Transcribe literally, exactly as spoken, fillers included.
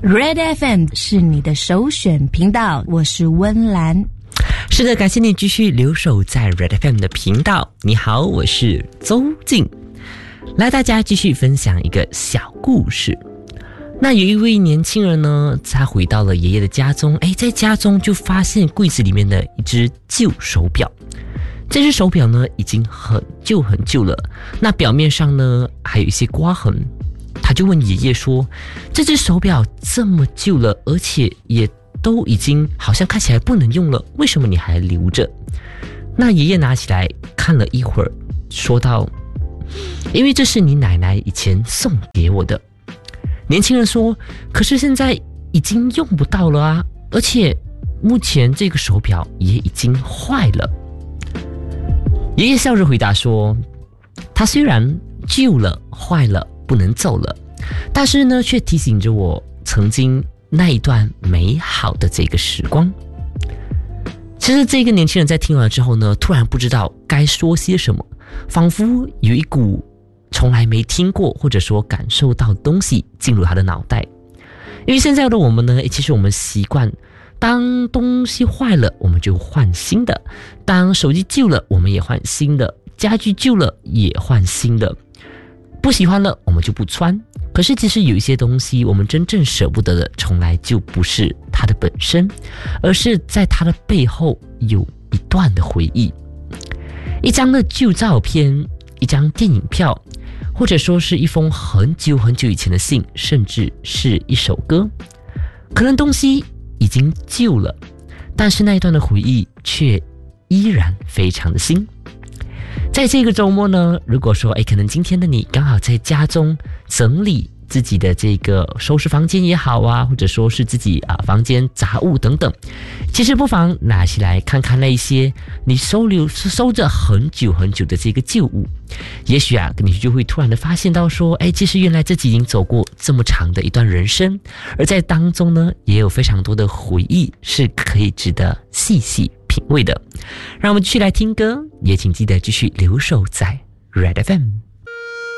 Red F M 是你的首选频道，我是温岚。 是的，感谢你继续留守在 Red F M 的频道。你好，我是周静，来大家继续分享一个小故事。那有一位年轻人呢，他回到了爷爷的家中，诶，在家中就发现柜子里面的一只旧手表。这只手表呢，已经很旧很旧了，那表面上呢还有一些刮痕。他就问爷爷说，这只手表这么旧了，而且也都已经好像看起来不能用了，为什么你还留着？那爷爷拿起来看了一会儿，说道，因为这是你奶奶以前送给我的。年轻人说，可是现在已经用不到了啊，而且目前这个手表也已经坏了。爷爷笑着回答说，它虽然旧了坏了不能走了，但是呢却提醒着我曾经那一段美好的这个时光。其实这个年轻人在听完之后呢，突然不知道该说些什么，仿佛有一股从来没听过或者说感受到的东西进入他的脑袋。因为现在的我们呢，其实我们习惯当东西坏了我们就换新的，当手机旧了我们也换新的，家具旧了也换新的，不喜欢了我们就不穿。可是其实有一些东西我们真正舍不得的，从来就不是它的本身，而是在它的背后有一段的回忆。一张的旧照片，一张电影票，或者说是一封很久很久以前的信，甚至是一首歌。可能东西已经旧了，但是那一段的回忆却依然非常的新。在这个周末呢，如果说诶可能今天的你刚好在家中整理自己的这个收拾房间也好啊，或者说是自己啊房间杂物等等，其实不妨拿起来看看那些你收留收着很久很久的这个旧物，也许啊你就会突然的发现到说，哎，其实原来自己已经走过这么长的一段人生，而在当中呢也有非常多的回忆是可以值得细细品味的。让我们继续来听歌，也请记得继续留守在 Red F M。